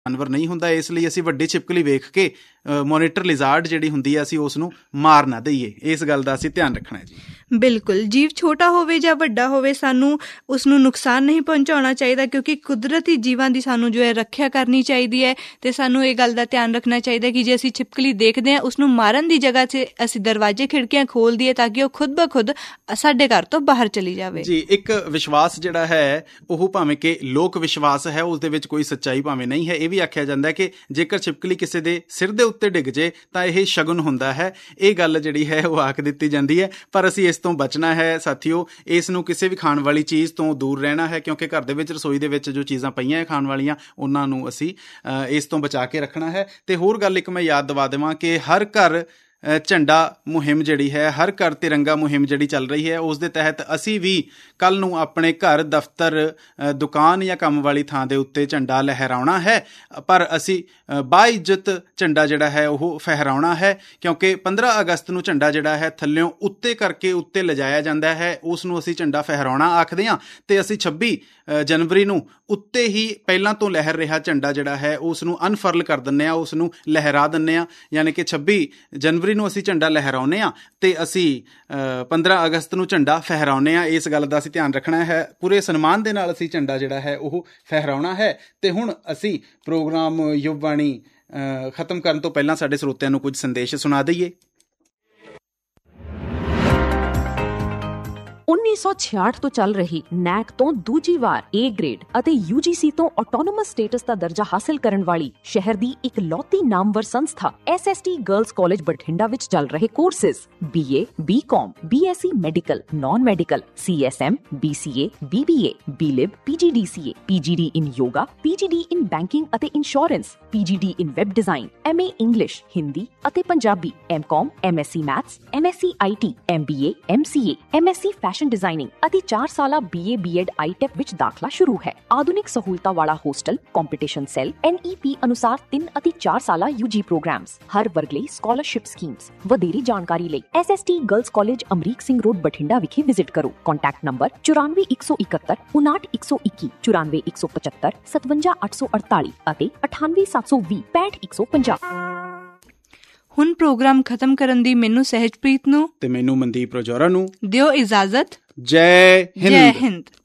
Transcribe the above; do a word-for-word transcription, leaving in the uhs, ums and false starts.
ਜਾਨਵਰ ਨਹੀਂ ਹੁੰਦਾ, ਇਸ ਲਈ ਅਸੀਂ ਵੱਡੀ ਛਿਪਕਲੀ ਵੇਖ ਕੇ ਮੋਨੀਟਰ ਲਿਜ਼ਾਰਡ ਜਿਹੜੀ ਹੁੰਦੀ ਹੈ ਅਸੀਂ ਉਸ ਨੂੰ ਮਾਰ ਨਾ ਦਈਏ। ਇਸ ਗੱਲ ਦਾ ਅਸੀਂ ਧਿਆਨ ਰੱਖਣਾ ਹੈ ਜੀ। ਬਿਲਕੁਲ, ਜੀਵ ਛੋਟਾ ਹੋਵੇ ਜਾਂ ਵੱਡਾ ਹੋਵੇ ਸਾਨੂੰ ਉਸ ਨੂੰ ਨੁਕਸਾਨ ਨਹੀਂ ਪਹੁੰਚਾਉਣਾ ਚਾਹੀਦਾ, ਕਿਉਂਕਿ ਕੁਦਰਤੀ ਜੀਵਾਂ ਦੀ ਸਾਨੂੰ ਜੋ ਹੈ ਰੱਖਿਆ ਕਰਨੀ ਚਾਹੀਦੀ ਹੈ। ਅਤੇ ਸਾਨੂੰ ਇਹ ਗੱਲ ਦਾ ਧਿਆਨ ਰੱਖਣਾ ਚਾਹੀਦਾ ਕਿ ਜੇ ਅਸੀਂ ਛਿਪਕਲੀ ਦੇਖਦੇ ਹਾਂ ਉਸ ਨੂੰ ਮਾਰਨ ਦੀ ਜਗ੍ਹਾ 'ਚ ਅਸੀਂ ਦਰਵਾਜ਼ੇ ਖਿੜਕੀਆਂ ਖੋਲ੍ਹ ਦਈਏ ਤਾਂ ਕਿ ਉਹ ਖੁਦ ਬ ਖੁਦ ਸਾਡੇ ਘਰ ਤੋਂ ਬਾਹਰ ਚਲੀ ਜਾਵੇ ਜੀ। ਇੱਕ ਵਿਸ਼ਵਾਸ ਜਿਹੜਾ ਹੈ ਉਹ ਭਾਵੇਂ ਕਿ ਲੋਕ ਵਿਸ਼ਵਾਸ ਹੈ, ਉਸ ਦੇ ਵਿੱਚ ਕੋਈ ਸੱਚਾਈ ਭਾਵੇਂ ਨਹੀਂ ਹੈ, ਇਹ ਵੀ ਆਖਿਆ ਜਾਂਦਾ ਕਿ ਜੇਕਰ ਛਿਪਕਲੀ ਕਿਸੇ ਦੇ ਸਿਰ ਦੇ ਉੱਤੇ ਡਿੱਗ ਜੇ ਤਾਂ ਇਹ ਸ਼ਗਨ ਹੁੰਦਾ ਹੈ। ਇਹ ਗੱਲ ਜਿਹੜੀ ਹੈ ਉਹ ਆਖ ਦਿੱਤੀ ਜਾਂਦੀ ਹੈ, ਪਰ ਅਸੀਂ ਇਸ ਤੋਂ ਬਚਣਾ ਹੈ ਸਾਥੀਓ। ਇਸ ਨੂੰ ਕਿਸੇ ਵੀ ਖਾਣ ਵਾਲੀ ਚੀਜ਼ ਤੋਂ ਦੂਰ ਰਹਿਣਾ ਹੈ, ਕਿਉਂਕਿ ਘਰ ਦੇ ਵਿੱਚ ਰਸੋਈ ਦੇ ਵਿੱਚ ਜੋ ਚੀਜ਼ਾਂ ਪਈਆਂ ਹੈ ਖਾਣ ਵਾਲੀਆਂ ਉਹਨਾਂ ਨੂੰ ਅਸੀਂ ਇਸ ਤੋਂ ਬਚਾ ਕੇ ਰੱਖਣਾ ਹੈ। ਅਤੇ ਹੋਰ ਗੱਲ ਇੱਕ ਮੈਂ ਯਾਦ ਦਿਵਾ ਦੇਵਾਂ ਕਿ ਹਰ ਘਰ ਝੰਡਾ ਮੁਹਿੰਮ ਜਿਹੜੀ ਹੈ, ਹਰ ਘਰ ਤਿਰੰਗਾ ਮੁਹਿੰਮ ਜਿਹੜੀ ਚੱਲ ਰਹੀ ਹੈ, ਉਸ ਦੇ ਤਹਿਤ ਅਸੀਂ ਵੀ ਕੱਲ੍ਹ ਨੂੰ ਆਪਣੇ ਘਰ, ਦਫ਼ਤਰ, ਦੁਕਾਨ ਜਾਂ ਕੰਮ ਵਾਲੀ ਥਾਂ ਦੇ ਉੱਤੇ ਝੰਡਾ ਲਹਿਰਾਉਣਾ ਹੈ। ਪਰ ਅਸੀਂ ਬਾਇੱਜ਼ਤ ਝੰਡਾ ਜਿਹੜਾ ਹੈ ਉਹ ਫਹਿਰਾਉਣਾ ਹੈ, ਕਿਉਂਕਿ ਪੰਦਰਾਂ ਅਗਸਤ ਨੂੰ ਝੰਡਾ ਜਿਹੜਾ ਹੈ ਥੱਲਿਓਂ ਉੱਤੇ ਕਰਕੇ ਉੱਤੇ ਲਿਜਾਇਆ ਜਾਂਦਾ ਹੈ, ਉਸ ਨੂੰ ਅਸੀਂ ਝੰਡਾ ਫਹਿਰਾਉਣਾ ਆਖਦੇ ਹਾਂ। ਅਤੇ ਅਸੀਂ ਛੱਬੀ ਜਨਵਰੀ ਨੂੰ ਉੱਤੇ ਹੀ ਪਹਿਲਾਂ ਤੋਂ ਲਹਿਰ ਰਿਹਾ ਝੰਡਾ ਜਿਹੜਾ ਹੈ ਉਸ ਨੂੰ ਅਨਫਰਲ ਕਰ ਦਿੰਦੇ ਹਾਂ, ਉਸ ਨੂੰ ਲਹਿਰਾ ਦਿੰਦੇ ਹਾਂ। ਯਾਨੀ ਕਿ ਛੱਬੀ ਜਨਵਰੀ ਨੂੰ ਅਸੀਂ ਝੰਡਾ ਲਹਿਰਾਉਂਦੇ ਹਾਂ ਅਤੇ ਅਸੀਂ ਪੰਦਰਾਂ ਅਗਸਤ ਨੂੰ ਝੰਡਾ ਫਹਿਰਾਉਂਦੇ ਹਾਂ। ਇਸ ਗੱਲ ਦਾ ਅਸੀਂ ਧਿਆਨ ਰੱਖਣਾ ਹੈ। ਪੂਰੇ ਸਨਮਾਨ ਦੇ ਨਾਲ ਅਸੀਂ ਝੰਡਾ ਜਿਹੜਾ ਹੈ ਉਹ ਫਹਿਰਾਉਣਾ ਹੈ। ਅਤੇ ਹੁਣ ਅਸੀਂ ਪ੍ਰੋਗਰਾਮ ਯੁਵਵਾਣੀ ਖਤਮ ਕਰਨ ਤੋਂ ਪਹਿਲਾਂ ਸਾਡੇ ਸਰੋਤਿਆਂ ਨੂੰ ਕੁਝ ਸੰਦੇਸ਼ ਸੁਣਾ ਦਈਏ। ਉੱਨੀ ਸੌ ਛਿਆਹਠ ਤੋਂ ਚੱਲ ਰਹੀ ਨੈਕ ਤੋਂ ਦੂਜੀ ਵਾਰ ਏ ਗ੍ਰੇਡ ਅਤੇ ਯੂ ਜੀ ਸੀ ਤੋਂ ਆਟੋਨੋਮਸ ਸਟੇਟਸ ਦਾ ਦਰਜਾ ਹਾਸਲ ਕਰਨ ਵਾਲੀ ਸ਼ਹਿਰ ਦੀ ਇੱਕ ਲੌਤੀ ਨਾਮਵਰ ਸੰਸਥਾ S S T girls college Bathinda ਵਿੱਚ ਚੱਲ ਰਹੇ ਕੋਰਸਿਸ ਬੀ ਏ, ਬੀ ਕਾਮ, B S C medical, non medical, C S M, B C A, B B A, B ਲਿਬ, ਪੀ ਜੀ ਡੀ ਸੀ ਏ, ਪੀ ਜੀ ਡੀ ਇਨ ਯੋਗਾ, ਪੀ ਜੀ ਡੀ ਇਨ ਬੈਂਕਿੰਗ ਅਤੇ insurance, ਪੀ ਜੀ D in web design, M A English, Hindi ਅਤੇ Punjabi, M ਕਾਮ, M S C maths, M S C I T, M B A, M C A, M S C fashion designing ਅਤੇ ਚਾਰ ਸਾਲਾ B A B Ed I tech ਵਿੱਚ ਦਾਖਲਾ ਸ਼ੁਰੂ ਹੈ। ਆਧੁਨਿਕ ਸਹੂਲਤਾਂ ਵਾਲਾ ਹੋਸਟਲ, ਕੰਪੀਟੀਸ਼ਨ ਸੈੱਲ, ਐਨ ਈ ਪੀ ਅਨੁਸਾਰ ਤਿੰਨ ਅਤੇ ਚਾਰ ਸਾਲਾ ਯੂ ਜੀ ਪ੍ਰੋਗਰਾਮਸ, ਹਰ ਵਰਗ ਲਈ ਸਕਾਲਰਸ਼ਿਪ ਸਕੀਮਸ। ਵਧੇਰੀ ਜਾਣਕਾਰੀ ਲਈ S S T girls college Amrik Singh road Bathinda ਵਿਖੇ ਵਿਜ਼ਿਟ ਕਰੋ। ਕੰਟੈਕਟ ਨੰਬਰ ਚੁਰਾਨਵੇਂ ਇੱਕ ਸੌ ਇਕਹੱਤਰ ਉਨਾਹਠ ਇੱਕ ਸੌ ਇੱਕੀ, ਚੁਰਾਨਵੇਂ ਇੱਕ ਸੌ ਪਚੱਤਰ ਸਤਵੰਜਾ ਅੱਠ ਸੌ ਅੜਤਾਲੀ ਅਤੇ ਅਠਾਨਵੇਂ ਸੱਤ ਸੌ ਵੀਹ ਪੈਂਹਠ ਇੱਕ ਸੌ ਪੰਜਾਹ। ਹੁਣ ਪ੍ਰੋਗਰਾਮ ਖਤਮ ਕਰਨ ਦੀ ਮੈਨੂੰ ਸਹਿਜਪ੍ਰੀਤ ਨੂੰ ਤੇ ਮੈਨੂੰ ਮਨਦੀਪ ਰਜੌਰਾ ਨੂੰ ਦਿਓ ਇਜਾਜ਼ਤ। ਜੈ ਹਿੰਦ। ਜੈ ਹਿੰਦ।